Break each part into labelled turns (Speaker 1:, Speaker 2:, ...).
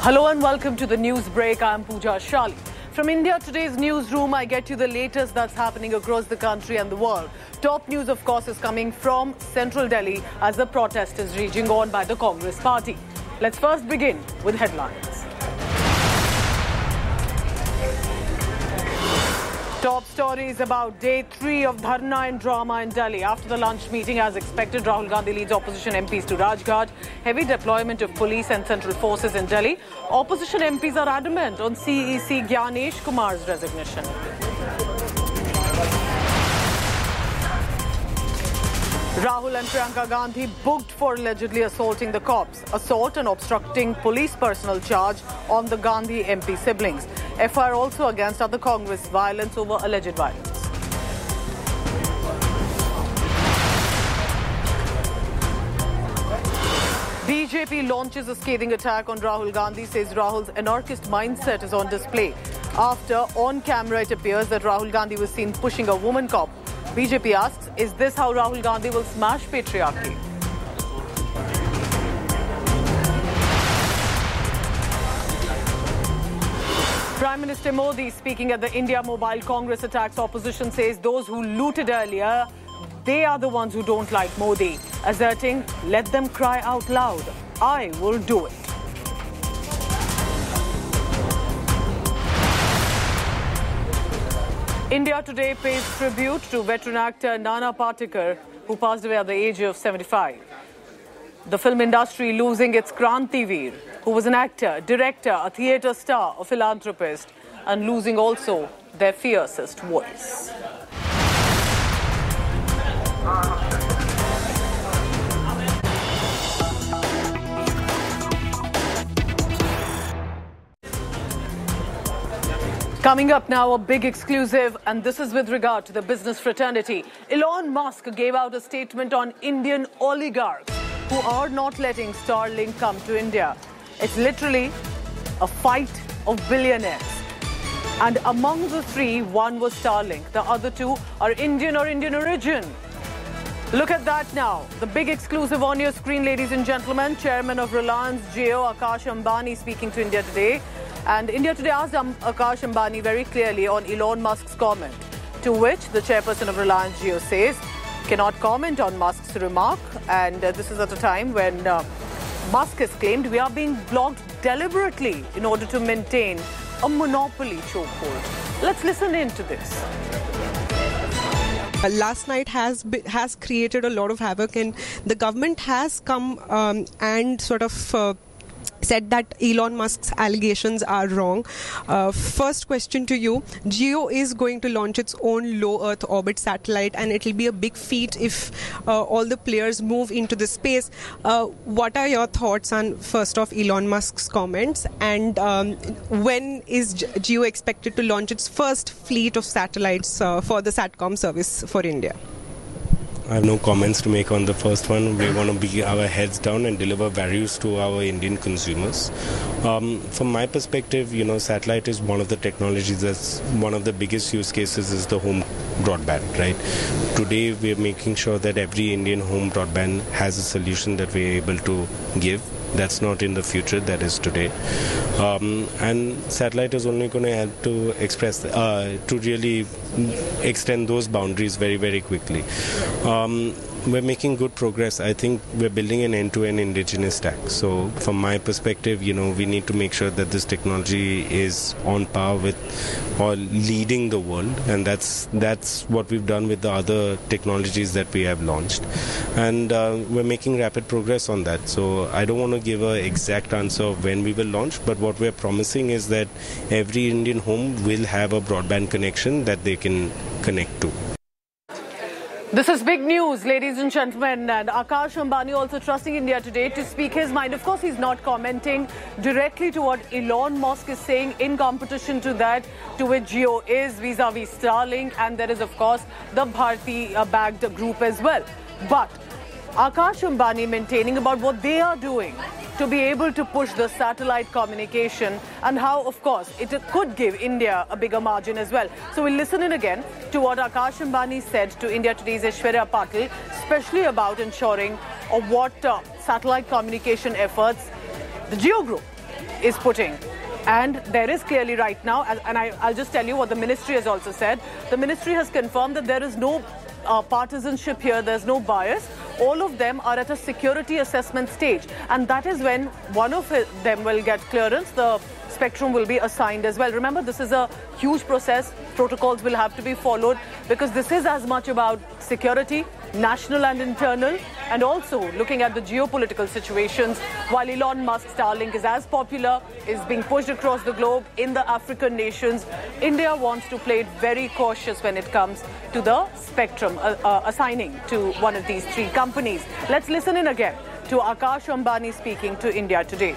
Speaker 1: Hello and welcome to the news break. I'm Pooja Shali. From India Today's newsroom, I get you the latest that's happening across the country and the world. Top news, of course, is coming from central Delhi as the protest is raging on by the Congress party. Let's first begin with headlines. Top stories about day 3 of Dharna and drama in Delhi. After the lunch meeting, as expected, Rahul Gandhi leads opposition MPs to Rajghat. Heavy deployment of police and central forces in Delhi. Opposition MPs are adamant on CEC Gyanesh Kumar's resignation. Rahul and Priyanka Gandhi booked for allegedly assaulting the cops. Assault and obstructing police personnel charge on the Gandhi MP siblings. FIR also against other Congress violence over alleged violence. BJP launches a scathing attack on Rahul Gandhi, says Rahul's anarchist mindset is on display. After on camera it appears that Rahul Gandhi was seen pushing a woman cop. BJP asks, is this how Rahul Gandhi will smash patriarchy? Prime Minister Modi speaking at the India Mobile Congress attacks opposition, says those who looted earlier, they are the ones who don't like Modi. Asserting, let them cry out loud. I will do it. India Today pays tribute to veteran actor Nana Patekar, who passed away at the age of 75. The film industry losing its Kranti Veer, who was an actor, director, a theatre star, a philanthropist, and losing also their fiercest voice. Coming up now, a big exclusive, and this is with regard to the business fraternity. Elon Musk gave out a statement on Indian oligarchs who are not letting Starlink come to India. It's literally a fight of billionaires. And among the three, one was Starlink. The other two are Indian or Indian origin. Look at that now. The big exclusive on your screen, ladies and gentlemen. Chairman of Reliance Jio, Akash Ambani, speaking to India Today. And India Today asked Akash Ambani very clearly on Elon Musk's comment, to which the chairperson of Reliance Jio says, cannot comment on Musk's remark. And this is at a time when Musk has claimed we are being blocked deliberately in order to maintain a monopoly chokehold. Let's listen in to this.
Speaker 2: Last night has created a lot of havoc, and the government has come and sort of said that Elon Musk's allegations are wrong. First question to you, Jio is going to launch its own low Earth orbit satellite, and it will be a big feat if all the players move into the space. What are your thoughts on, first off, Elon Musk's comments, and when is Jio expected to launch its first fleet of satellites for the SATCOM service for India?
Speaker 3: I have no comments to make on the first one. We want to be our heads down and deliver values to our Indian consumers. From my perspective, satellite is one of the technologies that's one of the biggest use cases is the home broadband, right? Today, we are making sure that every Indian home broadband has a solution that we are able to give. That's not in the future, that is today. And satellite is only going to help to express, to really extend those boundaries very, very quickly. We're making good progress. I think we're building an end-to-end indigenous stack. So from my perspective, we need to make sure that this technology is on par with or leading the world. And that's what we've done with the other technologies that we have launched. And we're making rapid progress on that. So I don't want to give an exact answer of when we will launch, but what we're promising is that every Indian home will have a broadband connection that they can connect to.
Speaker 1: This is big news, ladies and gentlemen, and Akash Ambani also trusting India Today to speak his mind. Of course, he's not commenting directly to what Elon Musk is saying in competition to that, to which Jio is vis-a-vis Starlink, and there is, of course, the Bharti-backed group as well. But Akash Ambani maintaining about what they are doing to be able to push the satellite communication and how, of course, it could give India a bigger margin as well. So we'll listen in again to what Akash Ambani said to India Today's Aishwarya Patil, especially about ensuring or what satellite communication efforts the Jio Group is putting. And there is clearly right now, and I'll just tell you what the ministry has also said. The ministry has confirmed that there is no partisanship here, there's no bias. All of them are at a security assessment stage, and that is when one of them will get clearance. The spectrum will be assigned as well. Remember, this is a huge process. Protocols will have to be followed because this is as much about security, national and internal, and also looking at the geopolitical situations. While Elon Musk's Starlink is as popular, is being pushed across the globe in the African nations, India wants to play it very cautious when it comes to the spectrum assigning to one of these three companies. Let's listen in again to Akash Ambani speaking to India Today.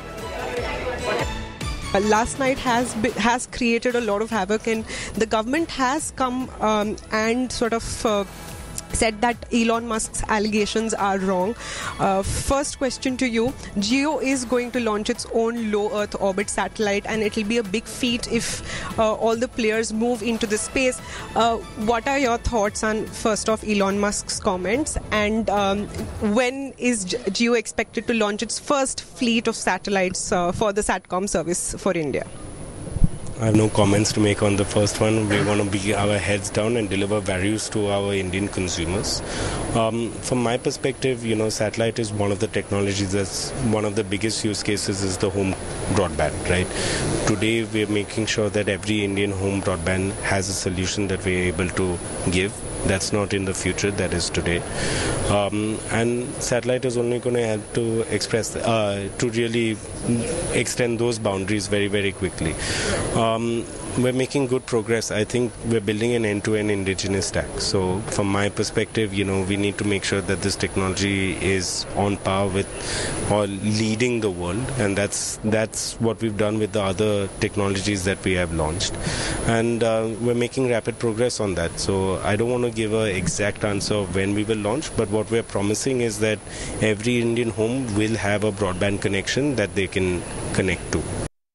Speaker 2: Last night has created a lot of havoc, and the government has come and sort of said that Elon Musk's allegations are wrong. First question to you: Geo is going to launch its own low Earth orbit satellite, and it will be a big feat if all the players move into the space. What are your thoughts on, first off, Elon Musk's comments, and when is Geo expected to launch its first fleet of satellites for the SATCOM service for India?
Speaker 3: I have no comments to make on the first one. We want to be our heads down and deliver values to our Indian consumers. From my perspective, satellite is one of the technologies that's one of the biggest use cases is the home broadband, right? Today, we're making sure that every Indian home broadband has a solution that we're able to give. That's not in the future, that is today. And satellite is only going to help to express, to really extend those boundaries very, very quickly. We're making good progress. I think we're building an end-to-end indigenous stack. So from my perspective, we need to make sure that this technology is on par with or leading the world. And that's what we've done with the other technologies that we have launched. And we're making rapid progress on that. So I don't want to give an exact answer of when we will launch, but what we're promising is that every Indian home will have a broadband connection that they can connect to.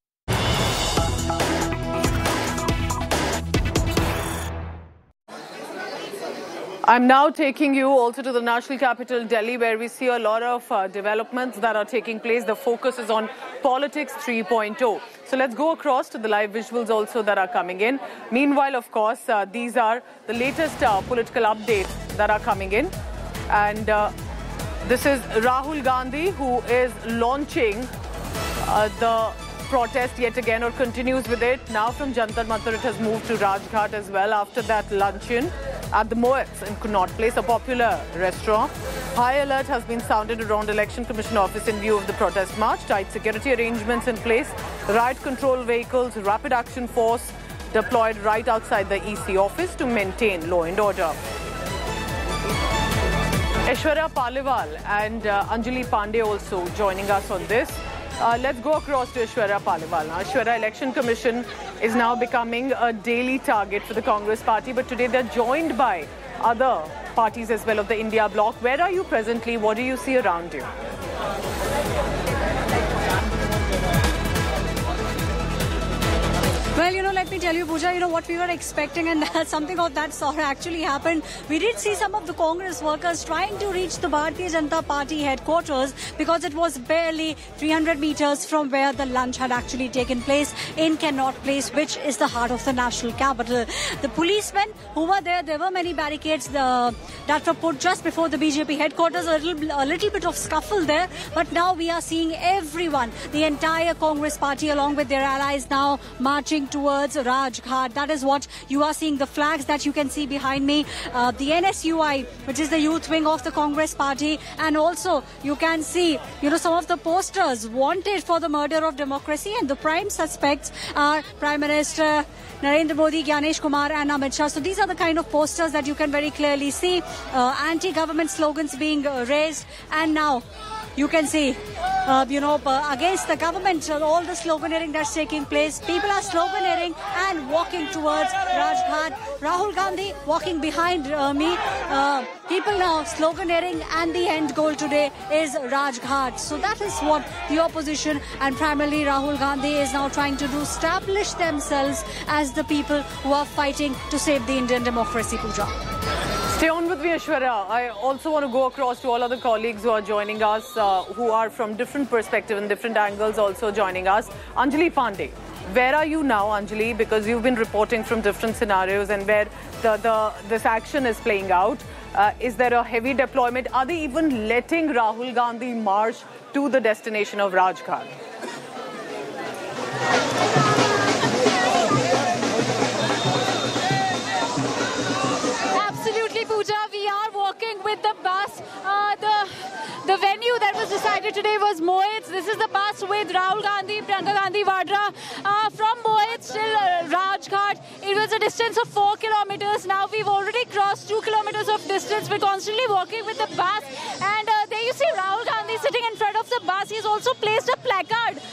Speaker 1: I'm now taking you also to the national capital, Delhi, where we see a lot of developments that are taking place. The focus is on Politics 3.0. So let's go across to the live visuals also that are coming in. Meanwhile, of course, these are the latest political updates that are coming in. And this is Rahul Gandhi, who is launching the protest yet again, or continues with it. Now from Jantar Mantar, it has moved to Rajghat as well after that luncheon at the Moats in Connaught Place, a popular restaurant. High alert has been sounded around Election Commission office in view of the protest march. Tight security arrangements in place. Riot control vehicles, rapid action force deployed right outside the EC office to maintain law and order. Aishwarya Paliwal and Anjali Pandey also joining us on this. Let's go across to Aishwarya Paliwal. Now, Aishwarya, Election Commission is now becoming a daily target for the Congress party, but today they're joined by other parties as well of the India bloc. Where are you presently? What do you see around you?
Speaker 4: Well, let me tell you, Pooja, what we were expecting, and something of that sort actually happened. We did see some of the Congress workers trying to reach the Bharatiya Janata Party headquarters because it was barely 300 meters from where the lunch had actually taken place in Connaught Place, which is the heart of the national capital. The policemen who were there were many barricades that were put just before the BJP headquarters, a little bit of scuffle there, but now we are seeing everyone, the entire Congress party along with their allies now marching towards Rajghat. That is what you are seeing, the flags that you can see behind me, the NSUI, which is the youth wing of the Congress party, and also you can see, some of the posters wanted for the murder of democracy, and the prime suspects are Prime Minister Narendra Modi, Gyanesh Kumar and Amit Shah. So these are the kind of posters that you can very clearly see, anti-government slogans being raised, and now you can see, against the government, all the sloganeering that's taking place. People are sloganeering and walking towards Rajghat. Rahul Gandhi walking behind me. People now sloganeering, and the end goal today is Rajghat. So that is what the opposition and primarily Rahul Gandhi is now trying to do, establish themselves as the people who are fighting to save the Indian democracy, Pooja.
Speaker 1: Stay on with with me, Aishwarya. I also want to go across to all other colleagues who are joining us, who are from different perspectives and different angles also joining us. Anjali Pandey, where are you now, Anjali? Because you've been reporting from different scenarios and where this action is playing out. Is there a heavy deployment? Are they even letting Rahul Gandhi march to the destination of Rajghat?
Speaker 5: Absolutely, Pooja. We are walking with the bus. The venue that was decided today was Mohits. This is the bus with Rahul Gandhi, Priyanka Gandhi Vadra. From Mohits till Rajghat, it was a distance of 4 kilometers. Now we've already crossed 2 kilometers of distance. We're constantly walking with the bus. And there you see Rahul Gandhi sitting in front of the bus. He's also placed a placard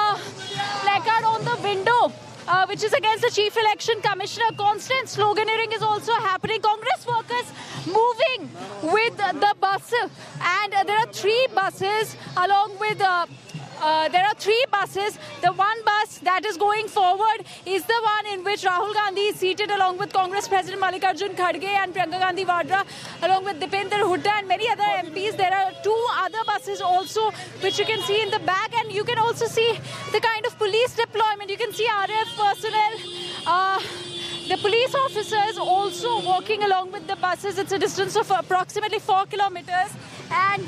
Speaker 5: on the window. Which is against the Chief Election Commissioner. Constant sloganeering is also happening. Congress workers moving with the bus. And there are 3 buses along with... there are 3 buses. The one bus that is going forward is the one in which Rahul Gandhi is seated along with Congress President Mallikarjun Kharge and Priyanka Gandhi Vadra, along with Dipender Hooda and many other MPs. There are 2 other buses also, which you can see in the back, and you can also see the kind of police deployment. You can see RF personnel. The police officers also walking along with the buses. It's a distance of approximately 4 kilometers. And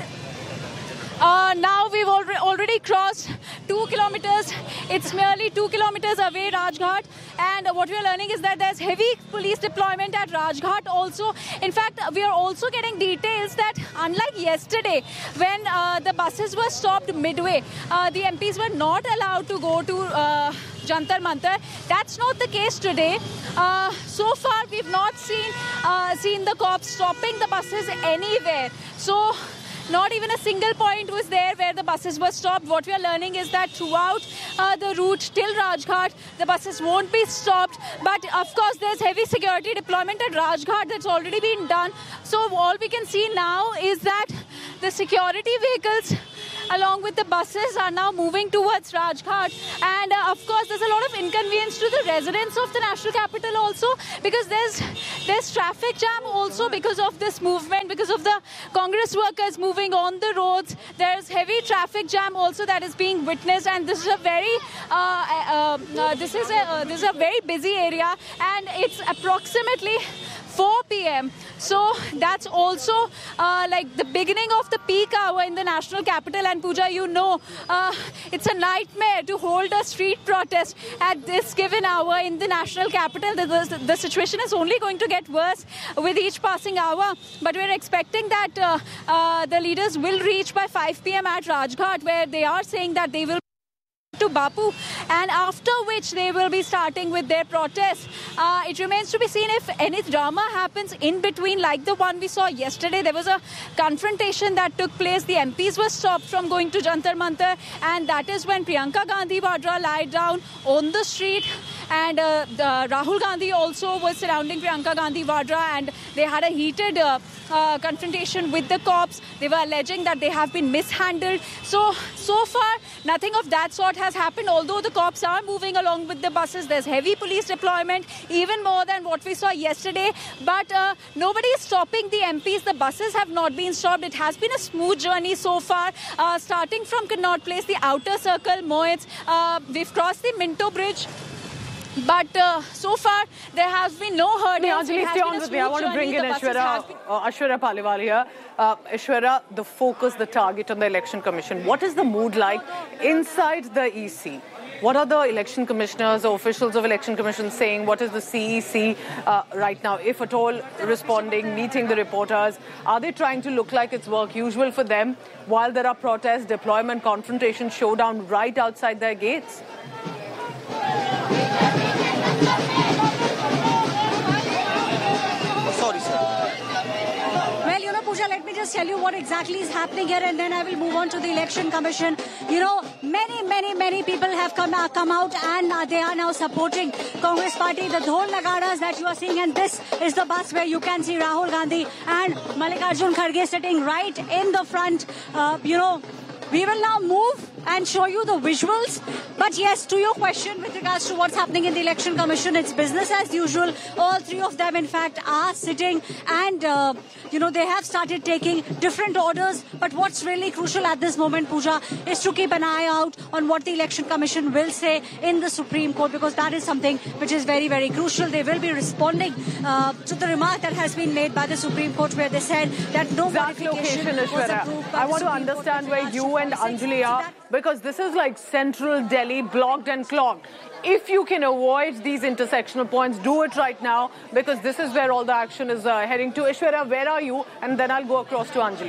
Speaker 5: now we've already crossed 2 kilometers. It's merely 2 kilometers away, Rajghat. And what we are learning is that there's heavy police deployment at Rajghat also. In fact, we are also getting details that unlike yesterday, when the buses were stopped midway, the MPs were not allowed to go to Jantar Mantar. That's not the case today. So far, we've not seen the cops stopping the buses anywhere. So not even a single point was there where the buses were stopped. What we are learning is that throughout the route till Rajghat, the buses won't be stopped. But of course, there's heavy security deployment at Rajghat that's already been done. So all we can see now is that the security vehicles along with the buses are now moving towards Rajghat. And of course, there's a lot of inconvenience to the residents of the national capital also, because there's traffic jam also because of this movement, because of the Congress workers moving on the roads. There's heavy traffic jam also that is being witnessed, and this is a very this is a very busy area, and it's approximately 4 p.m. So that's also like the beginning of the peak hour in the national capital. And Pooja, you know, it's a nightmare to hold a street protest at this given hour in the national capital. The situation is only going to get worse with each passing hour. But we're expecting that the leaders will reach by 5 p.m. at Rajghat, where they are saying that they will to Bapu, and after which they will be starting with their protest. It remains to be seen if any drama happens in between, like the one we saw yesterday. There was a confrontation that took place. The MPs were stopped from going to Jantar Mantar, and that is when Priyanka Gandhi Vadra lied down on the street, and Rahul Gandhi also was surrounding Priyanka Gandhi Vadra, and they had a heated confrontation with the cops. They were alleging that they have been mishandled. So far, nothing of that sort has happened, although the cops are moving along with the buses. There's heavy police deployment, even more than what we saw yesterday. But nobody is stopping the MPs. The buses have not been stopped. It has been a smooth journey so far, starting from Connaught Place, the outer circle, Mohits. We've crossed the Minto Bridge. But so far, there has been no hurdles.
Speaker 1: Anjali, stay on with me. I want to bring in Aishwarya Paliwal here. Aishwarya, the focus, the target on the Election Commission. What is the mood like inside the EC? What are the election commissioners or officials of Election Commission saying? What is the CEC right now, if at all, responding, meeting the reporters? Are they trying to look like it's work usual for them while there are protests, deployment, confrontation, showdown right outside their gates?
Speaker 6: Sorry, sir.
Speaker 4: Well, you know, Pooja, let me just tell you what exactly is happening here, and then I will move on to the Election Commission. You know, many people have come out, and they are now supporting Congress Party. The Dhol Nagaras that you are seeing, and this is the bus where you can see Rahul Gandhi and Mallikarjun Kharge sitting right in the front. You know, we will now move and show you the visuals. But yes, to your question with regards to what's happening in the Election Commission, it's business as usual. All three of them, in fact, are sitting and, they have started taking different orders. But what's really crucial at this moment, Pooja, is to keep an eye out on what the Election Commission will say in the Supreme Court, because that is something which is very, very crucial. They will be responding to the remark that has been made by the Supreme Court, where they said that no modification was approved by
Speaker 1: I want to understand where you and Anjali are, because this is like central Delhi, blocked and clogged. If you can avoid these intersectional points, do it right now, because this is where all the action is heading to. Ishwarya, where are you? And then I'll go across to Anjali.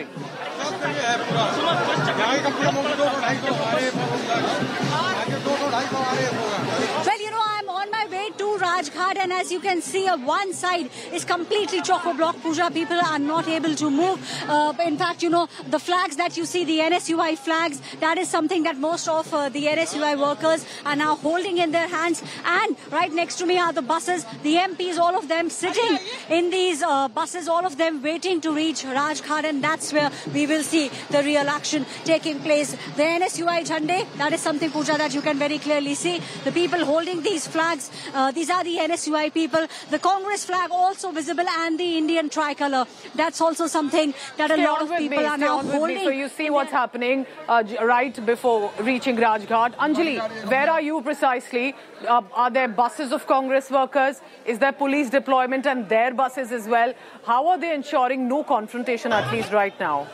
Speaker 4: Well, I'm on my way to Rajghat, and as you can see, one side is completely choco-block. Pooja, people are not able to move. In fact, the flags that you see, the NSUI flags, that is something that most of the NSUI workers are now holding in their hands. And right next to me are the buses, the MPs, all of them sitting in these buses, all of them waiting to reach Rajghat, and that's where we will see the real action taking place. The NSUI Jhande, that is something, Pooja, that you can very clearly see. The people holding these flags, these are the NSUI people. The Congress flag also visible, and the Indian tricolour. That's also something that a lot of people are now holding.
Speaker 1: So you see what's happening right before reaching Rajghat. Anjali, where are you precisely? Are there buses of Congress workers? Is there police deployment and their buses as well? How are they ensuring no confrontation, at least right now?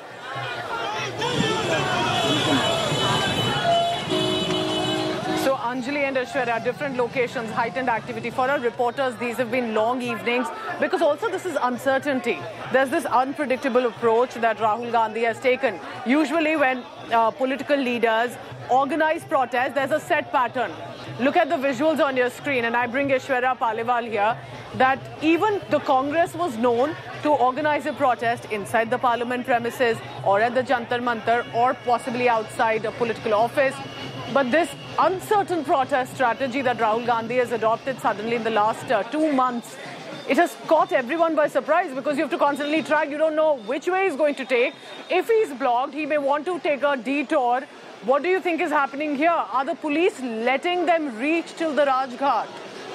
Speaker 1: So Anjali and Aishwarya, different locations, heightened activity. For our reporters, these have been long evenings, because also this is uncertainty. There's this unpredictable approach that Rahul Gandhi has taken. Usually when political leaders organize protests, there's a set pattern. Look at the visuals on your screen, and I bring Aishwarya Paliwal here, that even the Congress was known to organize a protest inside the parliament premises or at the Jantar Mantar or possibly outside a political office. But this uncertain protest strategy that Rahul Gandhi has adopted suddenly in the last 2 months, it has caught everyone by surprise, because you have to constantly track. You don't know which way he's going to take. If he's blocked, he may want to take a detour. What do you think is happening here? Are the police letting them reach till the Rajghat?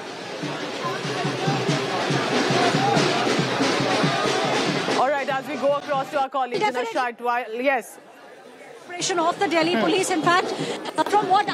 Speaker 1: All right, as we go across to our colleagues in a short while. Yes.
Speaker 4: Of the Delhi police, in fact, from what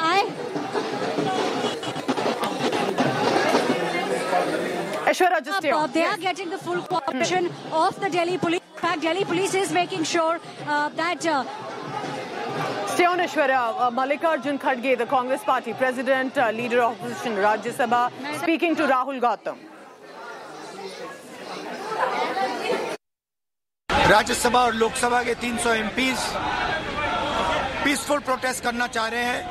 Speaker 1: Aishwarya, just stay on.
Speaker 4: They are getting the full cooperation of the Delhi police. In fact, Delhi police is making sure that...
Speaker 1: Stay on, Aishwarya. Mallikarjun Kharge, the Congress party president, leader of opposition Rajya Sabha, speaking to Rahul Gautam.
Speaker 6: राज्य सभा और लोकसभा के 300 MPs peaceful protest करना चाह रहे हैं।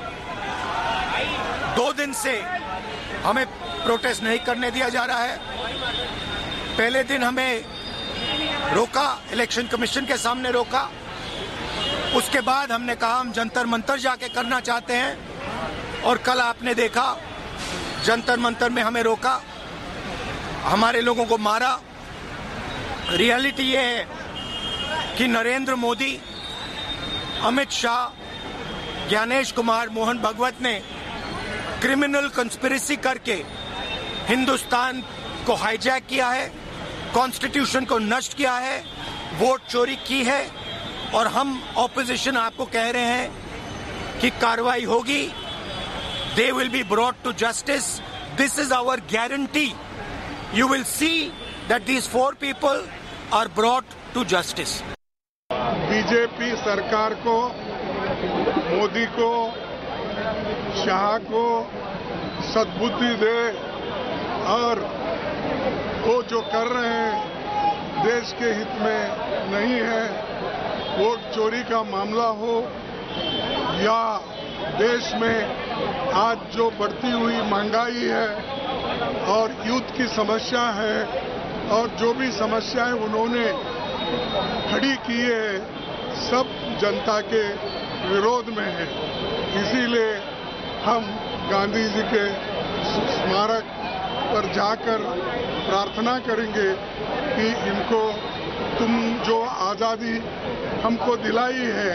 Speaker 6: 2 दिन से हमें प्रोटेस्ट नहीं करने दिया जा रहा है। पहले दिन हमें रोका, इलेक्शन कमीशन के सामने रोका। उसके बाद हमने कहा हम जंतर मंतर जाके करना चाहते हैं, और कल आपने देखा जंतर मंतर में हमें रोका, हमारे लोगों को मारा। रियलिटी ये है कि नरेंद्र मोदी, अमित शाह, ज्ञानेश कुमार, मोहन भगवत ने क्रिमिनल कंस्पिरेसी करके हिंदुस्तान को हाईजैक किया है, कॉन्स्टिट्यूशन को नष्ट किया है, वोट चोरी की है, और हम ऑपोजिशन आपको कह रहे हैं कि कार्रवाई होगी। They will be brought to justice. This is our guarantee. You will see that these 4 people are brought to justice.
Speaker 7: BJP सरकार को, मोदी को, शाह को सद्बुद्धि दे, और वो जो कर रहे हैं देश के हित में नहीं है। वोट चोरी का मामला हो या देश में आज जो बढ़ती हुई महंगाई है और युद्ध की समस्या है, और जो भी समस्याएं उन्होंने खड़ी की है, सब जनता के विरोध में है। इसीलिए हम गांधी जी के स्मारक पर जाकर प्रार्थना करेंगे कि इनको तुम जो आज़ादी हमको दिलाई है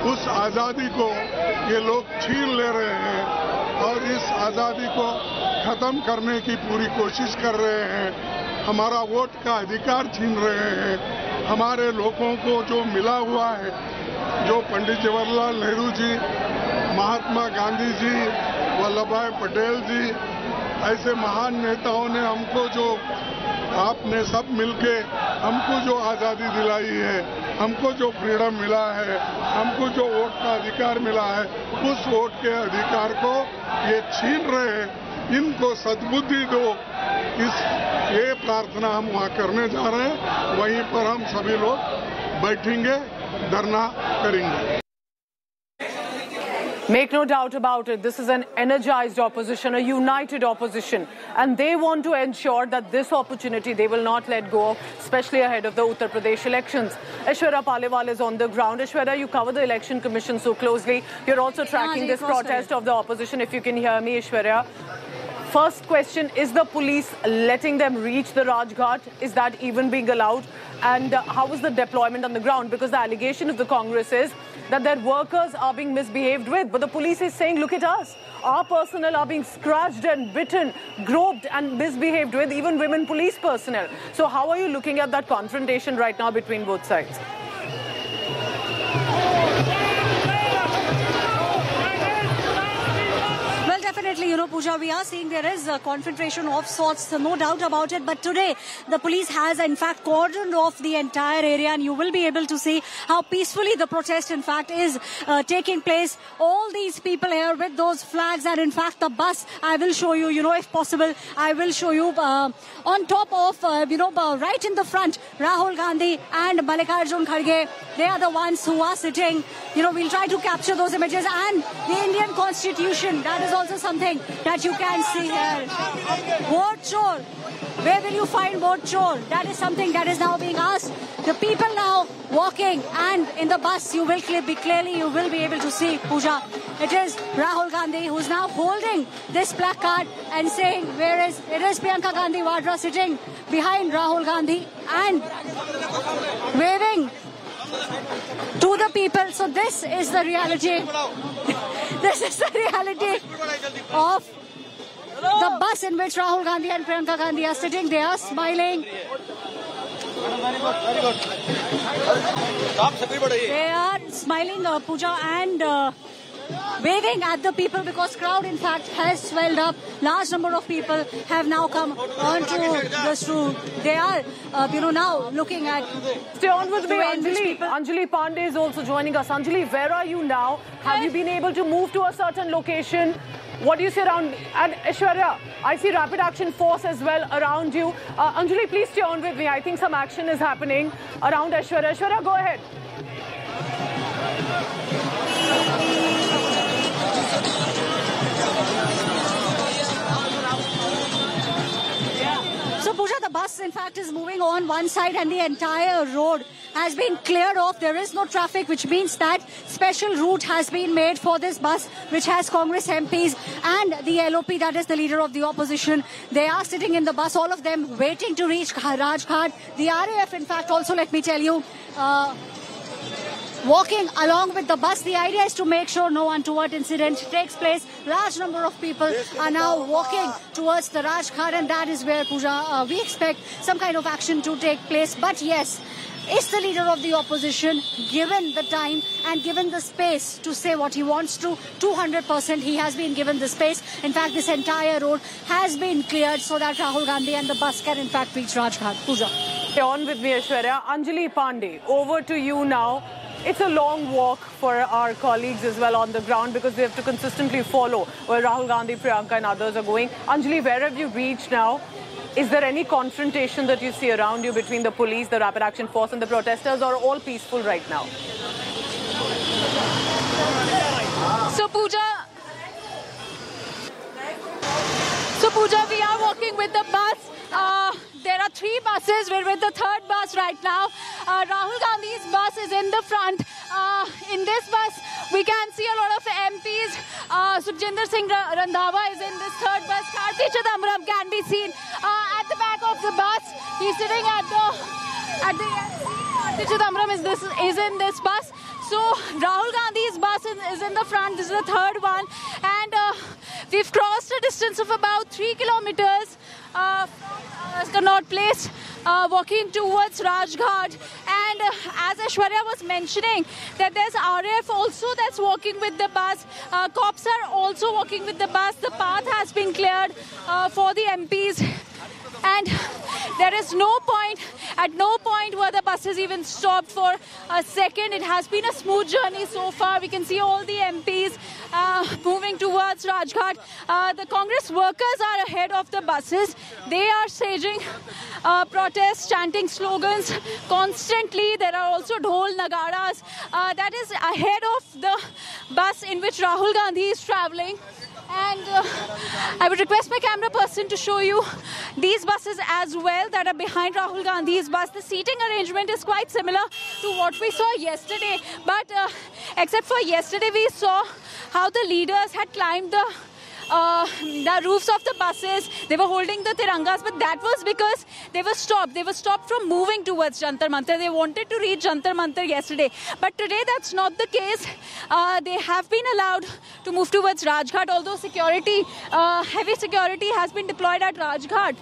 Speaker 7: उस आज़ादी को ये लोग छीन ले रहे हैं और इस आज़ादी को ख़त्म करने की पूरी कोशिश कर रहे हैं। हमारा वोट का अधिकार छीन रहे हैं। हमारे लोगों को जो मिला हुआ है, जो पंडित जवाहरलाल नेहरू जी, महात्मा गांधी जी, वल्लभ भाई पटेल जी, ऐसे महान नेताओं ने हमको जो, आपने सब मिलके हमको जो आज़ादी दिलाई है, हमको जो फ्रीडम मिला है, हमको जो वोट का अधिकार मिला है, उस वोट के अधिकार को ये छीन रहे हैं। इनको सद्बुद्धि दो, ये प्रार्थना हम वहाँ करने जा रहे हैं। वहीं पर हम सभी लोग बैठेंगे, धरना करेंगे।
Speaker 1: Make no doubt about it, this is an energized opposition, a united opposition, and they want to ensure that this opportunity they will not let go of, especially ahead of the Uttar Pradesh elections. Aishwarya Palewal is on the ground. Aishwarya, you cover the Election Commission so closely. You're also tracking this protest of the opposition, if you can hear me, Aishwarya. First question, is the police letting them reach the Rajghat? Is that even being allowed? And how is the deployment on the ground? Because the allegation of the Congress is that their workers are being misbehaved with. But the police is saying, look at us. Our personnel are being scratched and bitten, groped and misbehaved with, even women police personnel. So how are you looking at that confrontation right now between both sides?
Speaker 4: Definitely, Pooja, we are seeing there is a confrontation of sorts, no doubt about it. But today, the police has, in fact, cordoned off the entire area, and you will be able to see how peacefully the protest, in fact, is taking place. All these people here with those flags, and in fact, the bus, I will show you, if possible, I will show you on top of, right in the front, Rahul Gandhi and Mallikarjun Kharge. They are the ones who are sitting. We'll try to capture those images, and the Indian Constitution, that is also something that you can see here. Vote chor. Where will you find vote chor? That is something that is now being asked. The people now walking, and in the bus you will be able to see, Pooja. It is Rahul Gandhi who's now holding this placard and saying, it is Priyanka Gandhi Vadra sitting behind Rahul Gandhi and waving to the people. So this is the reality. This is the reality of the bus in which Rahul Gandhi and Priyanka Gandhi are sitting. They are smiling. They are smiling, Pooja, and waving at the people, because crowd, in fact, has swelled up. Large number of people have now come onto the street. They are, now looking at...
Speaker 1: Stay on with me, Anjali. Anjali Pandey is also joining us. Anjali, where are you now? Have you been able to move to a certain location? What do you see around? And Aishwarya, I see Rapid Action Force as well around you. Anjali, please stay on with me. I think some action is happening around Aishwarya. Aishwarya, go ahead.
Speaker 4: So, Pooja, the bus, in fact, is moving on one side, and the entire road has been cleared off. There is no traffic, which means that special route has been made for this bus, which has Congress MPs and the LOP, that is the leader of the opposition. They are sitting in the bus, all of them waiting to reach Rajghat. The RAF, in fact, also, let me tell you, walking along with the bus. The idea is to make sure no untoward incident takes place. Large number of people are now walking towards the Rajghat, and that is where, Pooja, we expect some kind of action to take place. But yes, is the leader of the opposition given the time and given the space to say what he wants to? 200% he has been given the space. In fact, this entire road has been cleared so that Rahul Gandhi and the bus can in fact reach Rajghat. Pooja.
Speaker 1: On with me, Aishwarya. Anjali Pandey, over to you now. It's a long walk for our colleagues as well on the ground, because they have to consistently follow where Rahul Gandhi, Priyanka and others are going. Anjali, where have you reached now? Is there any confrontation that you see around you between the police, the Rapid Action Force and the protesters, or all peaceful right now?
Speaker 5: So Pooja, we are walking with the bus. There are 3 buses. We're with the 3rd bus right now. Rahul Gandhi's bus is in the front. In this bus, we can see a lot of MPs. Sukhjinder Singh Randhawa is in this 3rd bus. Karti Chidambaram can be seen at the back of the bus. He's sitting at the end. Karti Chidambaram is in this bus. So Rahul Gandhi's bus is in the front. This is the third one. And we've crossed a distance of about 3 kilometers from Connaught Place, walking towards Rajghat. And as Aishwarya was mentioning, that there's RAF also that's walking with the bus. Cops are also walking with the bus. The path has been cleared for the MPs. And there is at no point were the buses even stopped for a second. It has been a smooth journey so far. We can see all the MPs moving towards Rajghat. The Congress workers are ahead of the buses. They are staging protests, chanting slogans constantly. There are also dhol nagaras. That is ahead of the bus in which Rahul Gandhi is travelling. And I would request my camera person to show you these buses as well that are behind Rahul Gandhi's bus. The seating arrangement is quite similar to what we saw yesterday. But except for yesterday, we saw how the leaders had climbed the roofs of the buses. They were holding the tirangas, but that was because they were stopped. They were stopped from moving towards Jantar Mantar. They wanted to reach Jantar Mantar yesterday. But today that's not the case. They have been allowed to move towards Rajghat, although heavy security has been deployed at Rajghat.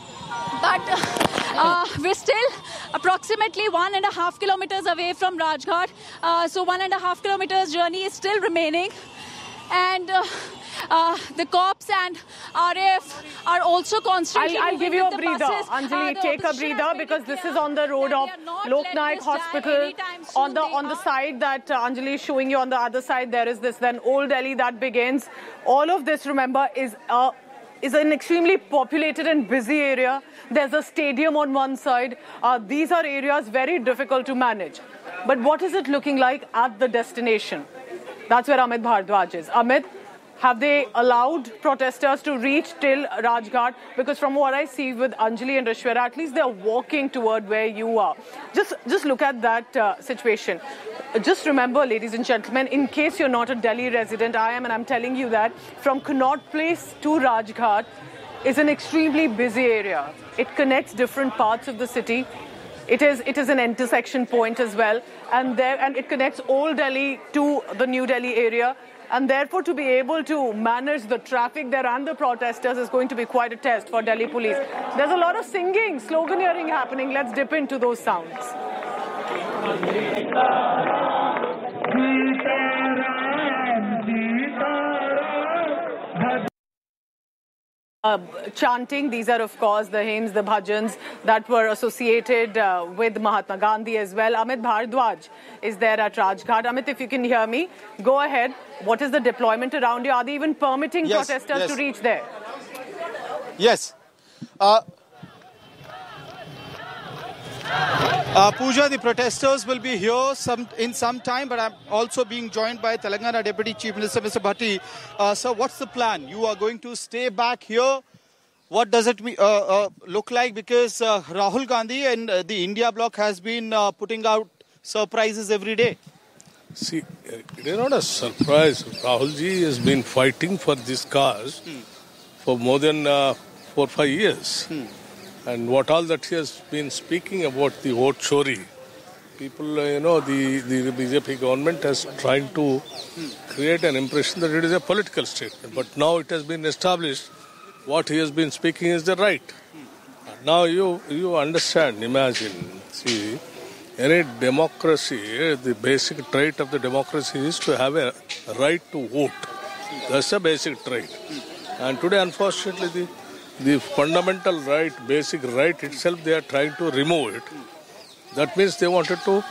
Speaker 5: But we're still approximately 1.5 kilometers away from Rajghat. So 1.5 kilometers journey is still remaining. And the cops and RAF are also constantly
Speaker 1: I'll give you a breather.
Speaker 5: buses.
Speaker 1: Anjali, take a breather because this is on the road of Lok Nayak Hospital. On the side that Anjali is showing you, on the other side, there is this then Old Delhi that begins. All of this, remember, is an extremely populated and busy area. There's a stadium on one side. These are areas very difficult to manage. But what is it looking like at the destination? That's where Amit Bhardwaj is. Amit, have they allowed protesters to reach till Rajghat? Because from what I see with Anjali and Aishwarya, at least they're walking toward where you are. Just look at that situation. Just remember, ladies and gentlemen, in case you're not a Delhi resident, I am, and I'm telling you that from Connaught Place to Rajghat is an extremely busy area. It connects different parts of the city. It is an intersection point as well, and it connects Old Delhi to the New Delhi area. And therefore, to be able to manage the traffic there and the protesters is going to be quite a test for Delhi police. There's a lot of singing, sloganeering happening. Let's dip into those sounds. Chanting, these are of course the hymns, the bhajans that were associated with Mahatma Gandhi as well. Amit Bhardwaj is there at Rajghat. Amit, if you can hear me, go ahead. What is the deployment around you? Are they even permitting protesters to reach there?
Speaker 8: Yes. Pooja, the protesters will be here in some time, but I'm also being joined by Telangana Deputy Chief Minister, Mr. Bhatti. Sir, what's the plan? You are going to stay back here? What does it look like? Because Rahul Gandhi and the India bloc has been putting out surprises every day.
Speaker 9: See, it is not a surprise. Rahul ji has been fighting for this cause for more than 4 or 5 years. And what all that he has been speaking about the vote chori, people, the BJP government has tried to create an impression that it is a political statement. But now it has been established what he has been speaking is the right. Now you understand, imagine, see, any democracy, the basic trait of the democracy is to have a right to vote. That's a basic trait. And today, unfortunately, the fundamental right, basic right itself, they are trying to remove it. That means they wanted to,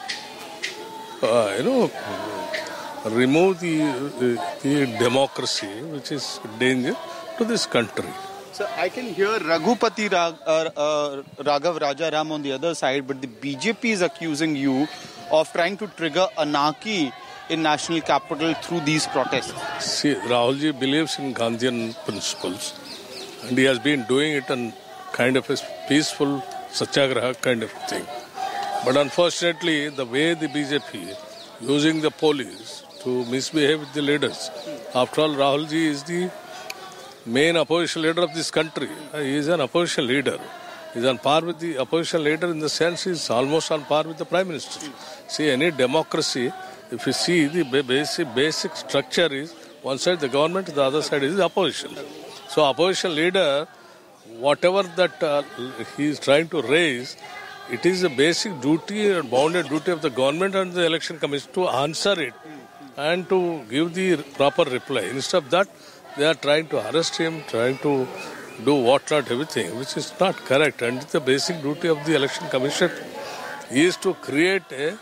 Speaker 9: remove the democracy, which is danger to this country.
Speaker 8: So I can hear Raghupati Raghav Rajaram on the other side, but the BJP is accusing you of trying to trigger anarchy in national capital through these protests.
Speaker 9: See, Rahulji believes in Gandhian principles. And he has been doing it in kind of a peaceful satyagraha kind of thing. But unfortunately, the way the BJP using the police to misbehave with the leaders. After all, Rahul ji is the main opposition leader of this country. He is an opposition leader. He is on par with the opposition leader in the sense he is almost on par with the Prime Minister. See, any democracy, if you see the basic structure is one side the government, the other side is the opposition. So opposition leader, whatever that he is trying to raise, it is a basic duty and bounded duty of the government and the election commission to answer it and to give the proper reply. Instead of that, they are trying to arrest him, trying to do what not everything, which is not correct. And the basic duty of the election commission is to create the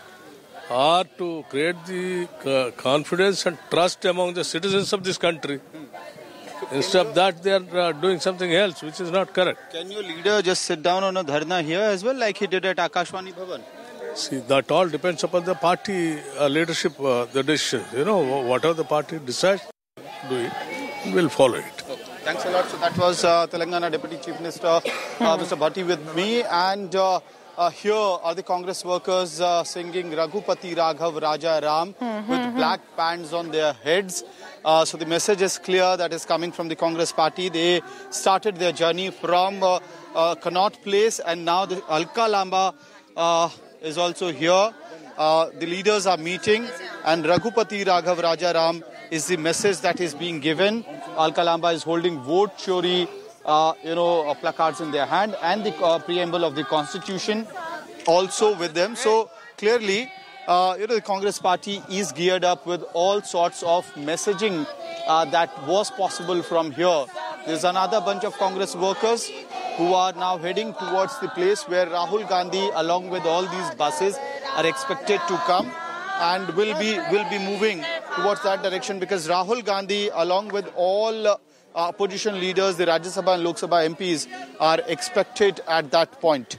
Speaker 9: confidence and trust among the citizens of this country. Instead of that, they are doing something else, which is not correct.
Speaker 8: Can your leader just sit down on a dharna here as well, like he did at Akashvani Bhavan?
Speaker 9: See, that all depends upon the party leadership, the decision. You know, whatever the party decides, do it, we'll follow it.
Speaker 8: Okay. Thanks a lot. So that was Telangana Deputy Chief Minister Mr. Bhatti with me, and here are the Congress workers singing Raghupati Raghav Raja Ram with black bands on their heads. So the message is clear that is coming from the Congress party. They started their journey from Connaught Place, and now the Alka Lamba is also here. The leaders are meeting, and Raghupati Raghav Raja Ram is the message that is being given. Alka Lamba is holding vote chori placards in their hand, and the preamble of the Constitution also with them. So clearly, the Congress party is geared up with all sorts of messaging that was possible from here. There's another bunch of Congress workers who are now heading towards the place where Rahul Gandhi, along with all these buses, are expected to come, and will be moving towards that direction, because Rahul Gandhi, along with all opposition leaders, the Rajya Sabha and Lok Sabha MPs, are expected at that point.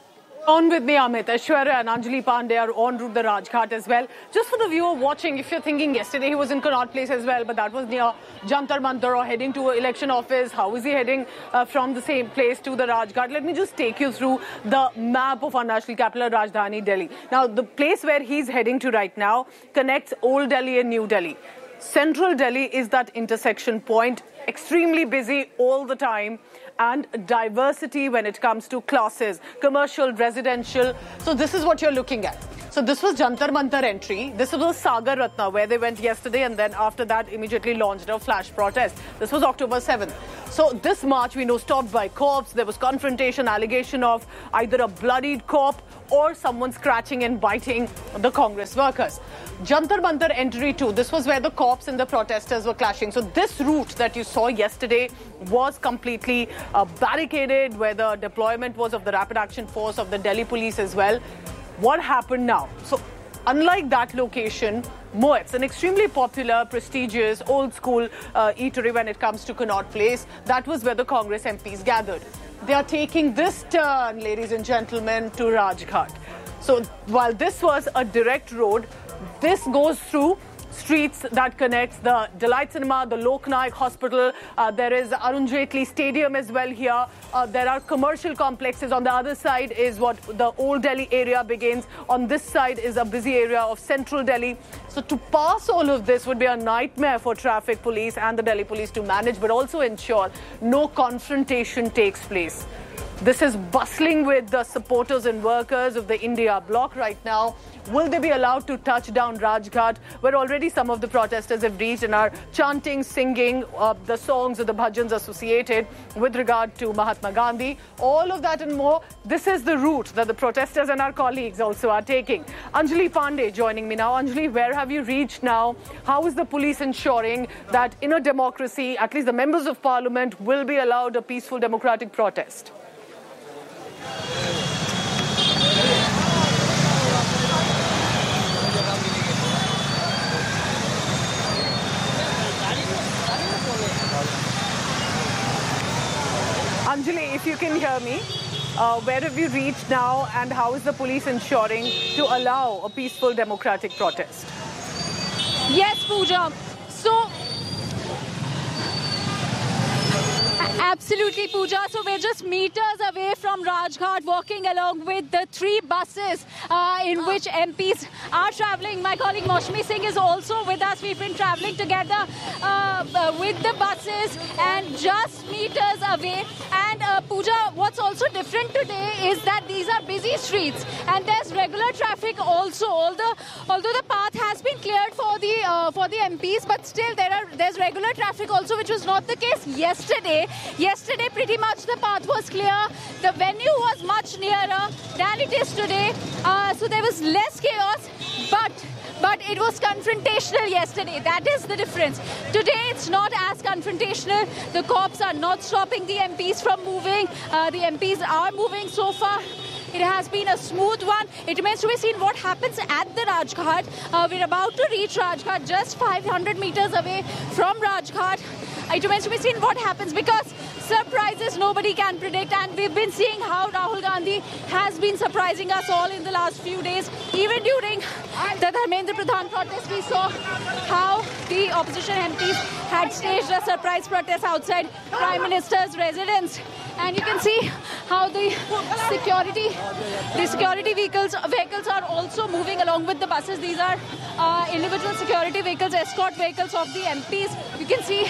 Speaker 1: On with me, Amit. Aishwarya and Anjali Pandey are en route the Rajghat as well. Just for the viewer watching, if you're thinking yesterday he was in Connaught Place as well, but that was near Jantar Mantar or heading to election office, how is he heading from the same place to the Rajghat? Let me just take you through the map of our national capital, Rajdhani, Delhi. Now, the place where he's heading to right now connects Old Delhi and New Delhi. Central Delhi is that intersection point, extremely busy all the time, and diversity when it comes to classes, commercial, residential. So this is what you're looking at. So this was Jantar Mantar entry. This was Sagar Ratna, where they went yesterday, and then after that immediately launched a flash protest. This was October 7th. So this march, we know, stopped by cops. There was confrontation, allegation of either a bloodied cop or someone scratching and biting the Congress workers. Jantar Mantar entry 2, this was where the cops and the protesters were clashing. So this route that you saw yesterday was completely barricaded, where the deployment was of the Rapid Action Force of the Delhi Police as well. What happened now? So unlike that location, Moet's, an extremely popular, prestigious, old-school eatery when it comes to Connaught Place, that was where the Congress MPs gathered. They are taking this turn, ladies and gentlemen, to Rajghat. So while this was a direct road, this goes through streets that connects the Delight Cinema, the Lok Nayak Hospital. There is Arun Jaitley Stadium as well here. There are commercial complexes. On the other side is what the Old Delhi area begins. On this side is a busy area of Central Delhi. So to pass all of this would be a nightmare for traffic police and the Delhi police to manage, but also ensure no confrontation takes place. This is bustling with the supporters and workers of the India bloc right now. Will they be allowed to touch down Rajghat, where already some of the protesters have reached and are chanting, singing the songs or the bhajans associated with regard to Mahatma Gandhi? All of that and more, this is the route that the protesters and our colleagues also are taking. Anjali Pandey joining me now. Anjali, where have you reached now? How is the police ensuring that in a democracy, at least the members of parliament will be allowed a peaceful democratic protest? Anjali, if you can hear me, where have you reached now, and how is the police ensuring to allow a peaceful democratic protest?
Speaker 5: Yes, Pooja. So, absolutely, Pooja. So we're just meters away from Rajghat, walking along with the 3 buses in which MPs are travelling. My colleague Maushami Singh is also with us. We've been travelling together with the buses and just meters away. And Pooja, what's also different today is that these are busy streets and there's regular traffic also. Although the path has has been cleared for the MPs, but still there's regular traffic also, which was not the case yesterday. Yesterday, pretty much the path was clear. The venue was much nearer than it is today, so there was less chaos, but it was confrontational yesterday. That is the difference. Today, it's not as confrontational. The cops are not stopping the MPs from moving. The MPs are moving so far. It has been a smooth one. It remains to be seen what happens at the Rajghat. We're about to reach Rajghat, just 500 meters away from Rajghat. It remains to be seen what happens, because surprises nobody can predict, and we've been seeing how Rahul Gandhi has been surprising us all in the last few days. Even during the Dharmendra Pradhan protest, we saw how the opposition MPs had staged a surprise protest outside Prime Minister's residence. And you can see how the security vehicles are also moving along with the buses. These are individual security vehicles, escort vehicles of the MPs. You can see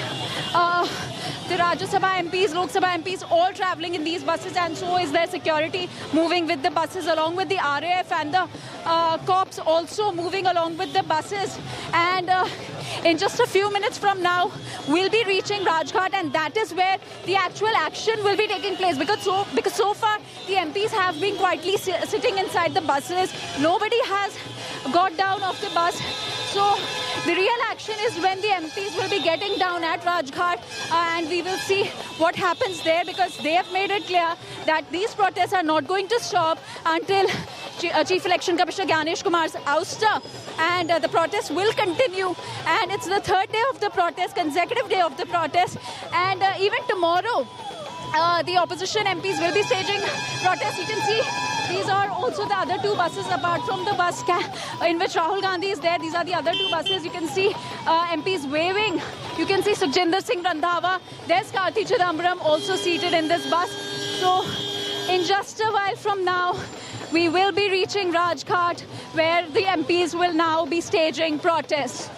Speaker 5: the Rajya Sabha MPs, Lok Sabha MPs all travelling in these buses, and so is their security moving with the buses, along with the RAF and the cops also moving along with the buses. And in just a few minutes from now, we'll be reaching Rajghat, and that is where the actual action will be taking place. Because so far, the MPs have been quietly sitting inside the buses. Nobody has got down off the bus. So the real action is when the MPs will be getting down at Rajghat, and we will see what happens there, because they have made it clear that these protests are not going to stop until Chief Election Commissioner Gyanesh Kumar's ouster, and the protest will continue. And it's the third day of the protest, consecutive day of the protest, and even tomorrow the opposition MPs will be staging protests. You can see these are also the other two buses apart from the bus in which Rahul Gandhi is there. These are the other two buses. You can see MPs waving. You can see Sukhjinder Singh Randhawa. There's Karthi Chidambaram also seated in this bus. So in just a while from now, we will be reaching Rajghat, where the MPs will now be staging protests.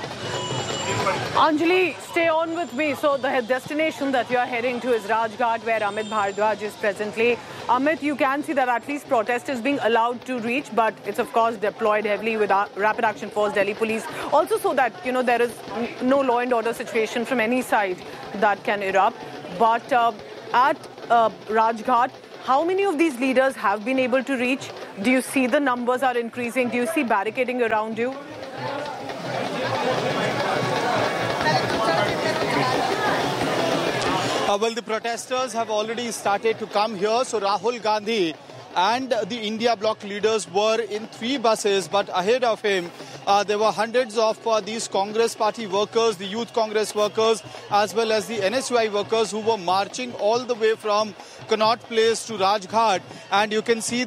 Speaker 1: Anjali, stay on with me. So the destination that you are heading to is Rajghat, where Amit Bhardwaj is presently. Amit, you can see that at least protest is being allowed to reach, but it's of course deployed heavily with Rapid Action Force, Delhi Police. Also so that, there is no law and order situation from any side that can erupt. But at Rajghat, how many of these leaders have been able to reach? Do you see the numbers are increasing? Do you see barricading around you?
Speaker 8: Well, the protesters have already started to come here. So Rahul Gandhi and the India Bloc leaders were in 3 buses, but ahead of him, there were hundreds of these Congress party workers, the Youth Congress workers, as well as the NSUI workers who were marching all the way from Connaught Place to Rajghat. And you can see